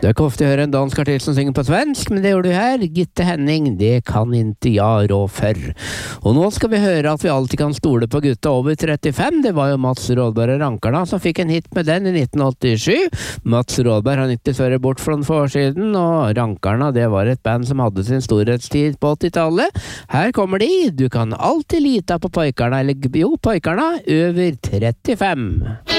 Det er ikke ofte jeg hører en dansk artist som synger på svensk, men det gjør du her. Gitte Henning, det kan ikke jeg rå for. Og nå skal vi høre at vi alltid kan stole på gutta over 35. Det var jo Mats Rådberg og Rankarna som fikk en hit med den i 1987. Mats Rådberg har ikke svært bort for noen år siden, og Rankarna, det var et band som hadde sin storhetstid på 80-tallet. Her kommer de. Du kan alltid lita på pojkarna, eller jo, pojkarna over 35.